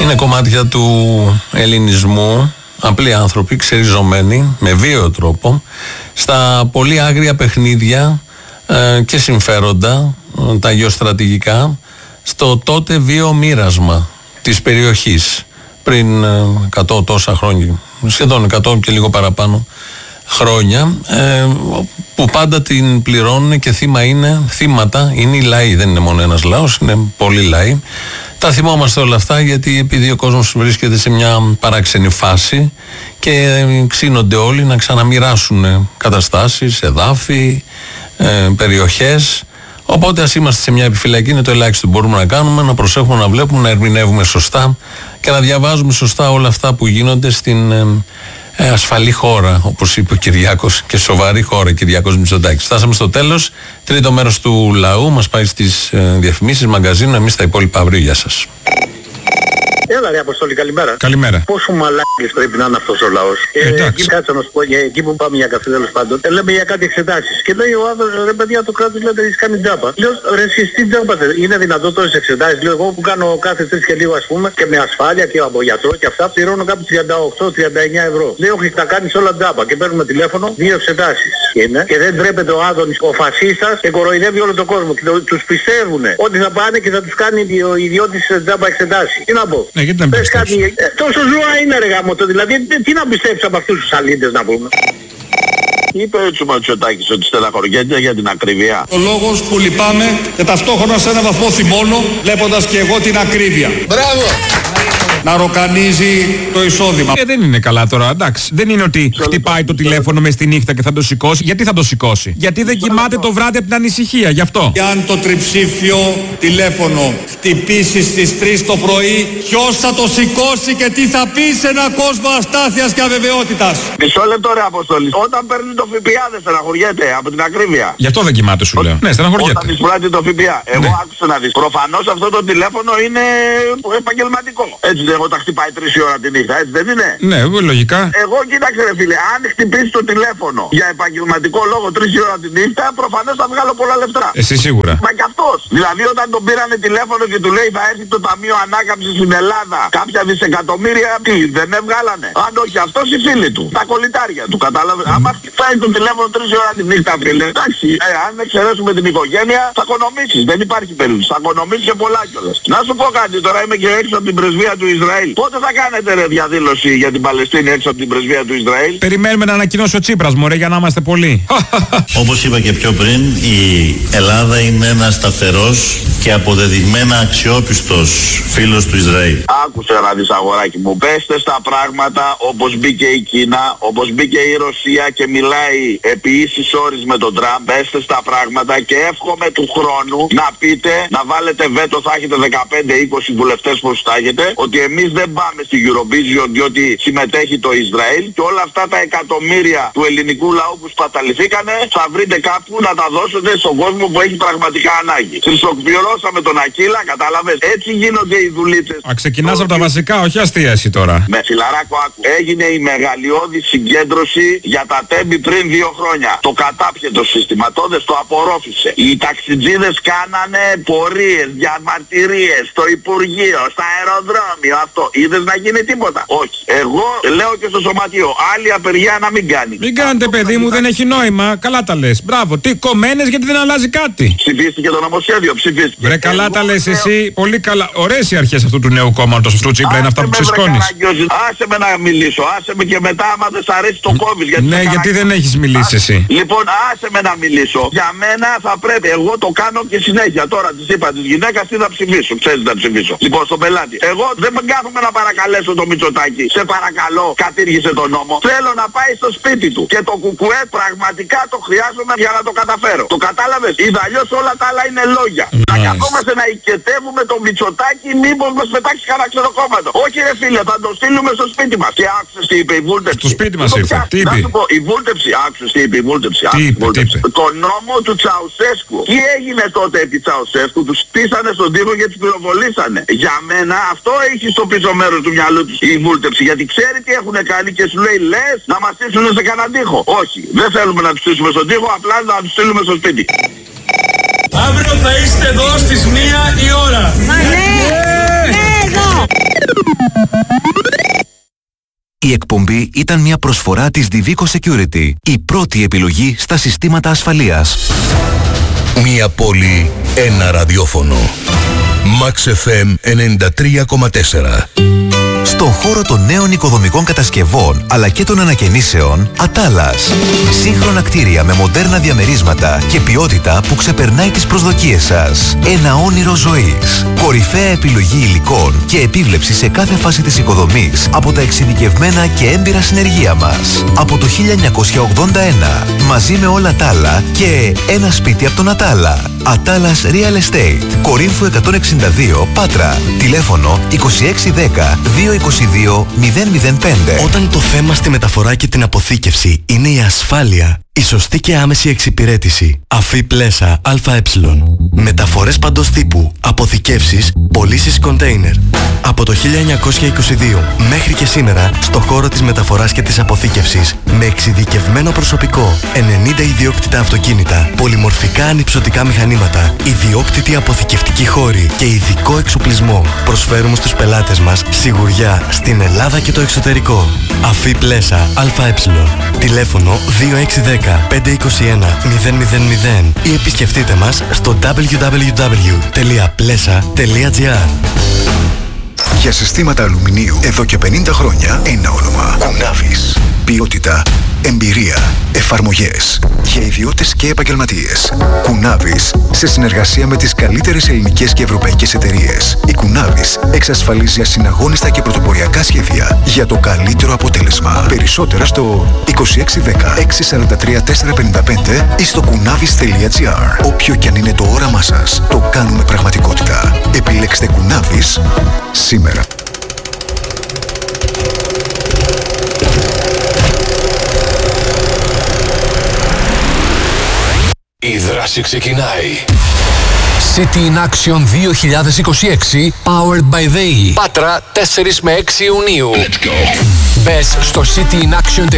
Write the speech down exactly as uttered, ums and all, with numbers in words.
Είναι κομμάτια του ελληνισμού, απλοί άνθρωποι, ξεριζωμένοι, με βίαιο τρόπο, στα πολύ άγρια παιχνίδια ε, και συμφέροντα, ε, τα γεωστρατηγικά, στο τότε βίαιο μοίρασμα της περιοχής, πριν ε, εκατό τόσα χρόνια, σχεδόν εκατό και λίγο παραπάνω χρόνια, ε, που πάντα την πληρώνουν και θύμα είναι, θύματα είναι οι λαοί, δεν είναι μόνο ένας λαός, είναι πολλοί λαοί. Τα θυμόμαστε όλα αυτά γιατί επειδή ο κόσμος βρίσκεται σε μια παράξενη φάση και ξύνονται όλοι να ξαναμοιράσουν καταστάσεις, εδάφη, ε, περιοχές. Οπότε ας είμαστε σε μια επιφυλακή, είναι το ελάχιστο που μπορούμε να κάνουμε, να προσέχουμε, να βλέπουμε, να ερμηνεύουμε σωστά και να διαβάζουμε σωστά όλα αυτά που γίνονται στην ε, ε, ασφαλή χώρα, όπως είπε ο Κυριάκος, και σοβαρή χώρα, Κυριάκος Μητσοτάκης. Φτάσαμε στο τέλος. Τρίτο μέρος του λαού μας πάει στις ε, διαφημίσεις, μαγκαζίνο, εμείς τα υπόλοιπα αύριο. Γεια σας. Έλα ρε Αποστόλη, καλημέρα. Καλημέρα. Πόσο μαλάκες πρέπει να είναι αυτός ο λαός. Ε, ε, εκεί κάτσα να σου πω, για εκεί που πάμε για καφέ τέλος πάντων, ε, λέμε για κάτι εξετάσεις. Και λέει ο άνθρωπος, ρε παιδιά, το κράτος λέτε έχεις κάνει τζάμπα. Λέω, ρε εσείς τι τζάμπα θέλετε, είναι δυνατόν τόσες εξετάσεις. Λέω, εγώ που κάνω κάθε τρεις και λίγο ας πούμε και με ασφάλεια και από γιατρό και αυτά πληρώνω κάπου τριάντα οκτώ τριάντα εννιά ευρώ. Λέω, όχι, τα κάνεις όλα τζάμπα και παίρνουμε τηλέφωνο, δύο εξετάσεις. Είναι. Και δεν τρέπεται ο Άδωνης, ο φασίστας, και κοροϊδεύει όλο τον κόσμο. Και το, τους πιστεύουν ότι θα πάνε και θα τους κάνει ο ιδιώτης τζάμπα εξετάσεις. Τι να πω. Ναι, γιατί να πες κάτι. Ε, τόσο ζώα είναι ρε γάμο, δηλαδή τι να πιστέψεις από αυτούς τους αλήτες να πούμε. Είπε ο Μητσοτάκης ότι στεναχωριέται για την ακρίβεια. Ο λόγος που λυπάμαι και ταυτόχρονα σε ένα βαθμό θυμώνω, βλέποντας και εγώ την ακρίβεια. Μπράβο! Να ροκανίζει το εισόδημα. Ε, δεν είναι καλά τώρα, εντάξει. Δεν είναι ότι χτυπάει το τηλέφωνο μες στη νύχτα και θα το σηκώσει. Γιατί θα το σηκώσει? Γιατί δεν κοιμάται το βράδυ από την ανησυχία, γι' αυτό. Και αν το τριψήφιο τηλέφωνο χτυπήσει στις τρεις το πρωί, ποιος θα το σηκώσει και τι θα πει σε έναν κόσμο αστάθειας και αβεβαιότητας? Μισό λεπτό ρε Αποστόλη. Όταν παίρνει το ΦΠΑ δεν στεναχωριέται από την ακρίβεια? Γι' αυτό δεν κοιμάται σου λέω. Ναι, στεναχωριέται. Όταν εισπράττει το ΦΠΑ. Εγώ ναι. Άκουσα να δεις. Προφανώς αυτό το τηλέφωνο είναι επαγγελματικό. Έτσι δεν όταν χτυπάει τρεις ώρα τη νύχτα, έτσι δεν είναι? Ναι, λογικά. Εγώ κοίταξε ρε φίλε, αν χτυπήσει το τηλέφωνο για επαγγελματικό λόγο τρεις ώρα τη νύχτα, προφανώς θα βγάλω πολλά λεφτά. Εσύ σίγουρα. Μα κι αυτός. Δηλαδή όταν τον πήρανε τηλέφωνο και του λέει θα έρθει το Ταμείο Ανάκαμψης στην Ελλάδα, κάποια δισεκατομμύρια, τι, δεν έβγαλανε? Αν όχι αυτός, οι φίλοι του, τα κολλητάρια του, κατάλαβες. Mm. Άμα χτυπάει το τηλέφωνο τρεις ώρα τη νύχτα, φίλε, εντάξει, ε, αν εξαιρέσουμε την οικογένεια, θα οικονομήσεις. Δεν υπάρχει περίπτωση. Θα οικονομήσεις και πολλά κιόλας. Να σου πω κάτι, τώρα είμαι και έξω από την πρεσβεία του Ισραήλ. Πότε θα κάνετε ρε διαδήλωση για την Παλαιστίνη έξω από την πρεσβεία του Ισραήλ? Περιμένουμε να ανακοινώσει ο Τσίπρας, μωρέ, για να είμαστε πολλοί. Όπως είπα και πιο πριν, η Ελλάδα είναι ένας σταθερός και αποδεδειγμένα αξιόπιστος φίλος του Ισραήλ. Άκουσε να δεις αγοράκι μου, πέστε στα πράγματα όπως μπήκε η Κίνα, όπως μπήκε η Ρωσία και μιλάει επί ίσης όρης με τον Τραμπ. Πέστε στα πράγματα και εύχομαι του χρόνου να πείτε, να βάλετε βέτο, θα έχετε δεκαπέντε είκοσι βουλευτές που θα έχετε, ότι εμείς δεν πάμε στη Eurovision διότι συμμετέχει το Ισραήλ και όλα αυτά τα εκατομμύρια του ελληνικού λαού που σπαταληθήκανε θα βρείτε κάπου να τα δώσετε στον κόσμο που έχει πραγματικά ανάγκη. Χρυσοκπληρώσαμε τον Ακύλα, κατάλαβες. Έτσι γίνονται οι δουλίτσες. Α, ξεκινάς από τα βασικά, όχι αστεία εσύ τώρα. Με φιλαράκο άκου. Έγινε η μεγαλειώδη συγκέντρωση για τα τέμπη πριν δύο χρόνια. Το κατάπιε το σύστημα, τότε το απορρόφησε. Οι ταξιτζίδες κάνανε πορείες, διαμαρτυρίες στο Υπουργείο, στα αεροδρόμιο, αυτό. Είδες να γίνει τίποτα? Όχι. Εγώ λέω και στο σωματείο, άλλη απεργία να μην κάνει. Μην κάνετε παιδί μου, δεν έχει νόημα. Καλά τα λες. Μπράβο. Τι κομμένες γιατί δεν αλλάζει κάτι. Ψηφίστηκε το νομοσχέδιο, ψηφίστηκε. Βρε καλά τα λες εσύ, πολύ καλά. Ωραίες οι αρχές αυτού του νέου κόμματος, αυτού του Τσίπρα, είναι αυτά που ξεσκώνεις. Άσε με να μιλήσω, άσε με και μετά άμα δεν σ' αρέσει το κόβεις. Ναι, γιατί δεν έχεις μιλήσει εσύ. Λοιπόν, άσε με να μιλήσω. Για μένα θα πρέπει, εγώ το κάνω και συνέχεια. Τώρα της είπα της γυναίκας τι θα ψηφίσω, ξέρεις να ψηφίσω. Λοιπόν, στον πελάτη. Εγώ δεν με κάθομαι να παρακαλέσω το Μητσοτάκη. Σε παρακαλώ, κατήργησε τον νόμο. Θέλω να πάει στο σπίτι του. Και το κουκουέ πραγματικά το χρειάζομαι για να το καταφέρω. Το κατάλαβες? Είδα αλλιώς όλα τα άλλα είναι λόγια. Nice. Να καθόμαστε να οικετεύουμε το Μητσοτάκη, μήπως μας πετάξει κανένα ξενοκόμματο. Όχι ρε φίλε, θα το στείλουμε στο σπίτι μας. Και άκουσες τι είπε η βούλτεψη. Στο σπίτι μας ήρθε. Τι είπε? Να σου πω, η βούλτεψη, άκουσες τι είπε η βούλτεψη. Τι είπε, τι είπε? Το νόμο του Τσαουσέσκου. Τι έγινε τότε επί Τσαουσέσκου? Τους στήσανε στον τοίχο και τους πυροβολήσανε. Για μένα αυτό έχει στο πίσω μέρος του μυαλού τους η βούλτεψη. Γιατί ξέρει τι έχουν κάνει και σου λέει λες να μας στήσουν σε κανέναν τοίχο. Όχι, δεν θέλουμε να τους στήσουμε στον τοίχο, απλά να τους στείλουμε στο σπίτι. Αύριο θα είστε εδώ στις μία η ώρα. Μα ναι, ναι εδώ. Η εκπομπή ήταν μια προσφορά της Divico Security, η πρώτη επιλογή στα συστήματα ασφαλείας. Μια πόλη, ένα ραδιόφωνο. Max εφ εμ ενενήντα τρία κόμμα τέσσερα. Στον χώρο των νέων οικοδομικών κατασκευών αλλά και των ανακαινήσεων, Ατάλας. Σύγχρονα κτίρια με μοντέρνα διαμερίσματα και ποιότητα που ξεπερνάει τις προσδοκίες σας. Ένα όνειρο ζωής. Κορυφαία επιλογή υλικών και επίβλεψη σε κάθε φάση της οικοδομής από τα εξειδικευμένα και έμπειρα συνεργεία μας. Από το χίλια εννιακόσια ογδόντα ένα, μαζί με όλα τα άλλα και ένα σπίτι από τον Ατάλα. Ατάλας Real Estate. Κορίνθου εκατόν εξήντα δύο, Πάτρα. Τηλέφωνο είκοσι έξι δέκα δύο είκοσι δύο μηδέν μηδέν πέντε. Όταν το θέμα στη μεταφορά και την αποθήκευση είναι η ασφάλεια, η σωστή και άμεση εξυπηρέτηση. Αφή Πλέσα ΑΕ. Μεταφορές παντός τύπου, αποθηκεύσεις, πωλήσεις κοντέινερ. Από το χίλια εννιακόσια είκοσι δύο μέχρι και σήμερα, στο χώρο της μεταφοράς και της αποθήκευσης, με εξειδικευμένο προσωπικό, ενενήντα ιδιόκτητα αυτοκίνητα, πολυμορφικά ανυψωτικά μηχανήματα, ιδιόκτητη αποθηκευτική χώρη και ειδικό εξοπλισμό, προσφέρουμε στους πελάτες μας σιγουριά στην Ελλάδα και το εξωτερικό. Αφή Πλέσα ΑΕ. Τηλέφωνο δύο έξι ένα μηδέν πέντε είκοσι ένα μηδέν μηδέν μηδέν ή επισκεφτείτε μας στο double-u double-u double-u τελεία πλέσα τελεία τζι άρ. Για συστήματα αλουμινίου εδώ και πενήντα χρόνια ένα όνομα. Κουνάβης. Ποιότητα, εμπειρία, εφαρμογές. Για ιδιώτες και επαγγελματίες. Κουνάβης, σε συνεργασία με τις καλύτερες ελληνικές και ευρωπαϊκές εταιρείες. Η Κουνάβης εξασφαλίζει ασυναγώνιστα και πρωτοποριακά σχέδια για το καλύτερο αποτέλεσμα. Περισσότερα στο είκοσι έξι δέκα έξι σαράντα τρία τετρακόσια πενήντα πέντε ή στο κουνάβης τελεία τζι άρ. Όποιο κι αν είναι το όραμά σας, το κάνουμε πραγματικότητα. Επιλέξτε Κουνάβης σήμερα. Η δράση ξεκινάει. City in Action δύο χιλιάδες είκοσι έξι Powered by ΔΕΗ. Πάτρα τέσσερα με έξι Ιουνίου. Μπες στο cityinaction.